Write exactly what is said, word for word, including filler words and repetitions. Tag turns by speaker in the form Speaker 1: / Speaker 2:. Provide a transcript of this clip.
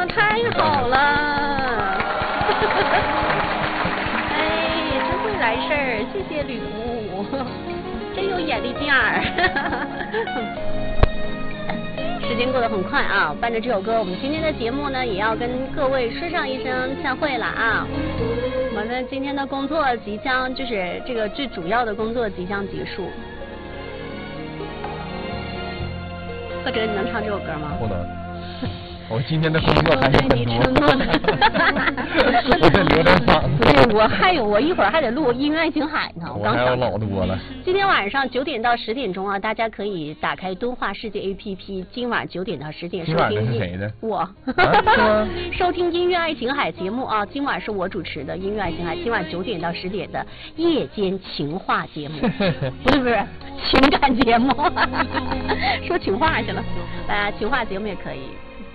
Speaker 1: 太好了！哎，真会来事儿，谢谢吕布，真有眼力劲儿。时间过得很快啊，伴着这首歌，我们今天的节目呢，也要跟各位说上一声再会了啊。我们今天的工作即将，就是这个最主要的工作即将结束。或者你能唱这首歌吗？
Speaker 2: 不能。我今天的工作还是很多。我得留点嗓子。
Speaker 1: 不是，我还有我一会儿还得录音乐爱琴海呢。
Speaker 2: 我还有老多了。
Speaker 1: 今天晚上九点到十点钟啊，大家可以打开敦化世界 A P P， 今晚九点到十点收听。
Speaker 2: 是谁的？
Speaker 1: 我。
Speaker 2: 啊、
Speaker 1: 收听音乐爱琴海节目啊，今晚是我主持的音乐爱琴海，今晚九点到十点的夜间情话节目，不是不是情感节目，说情话去了，呃，情话节目也可以。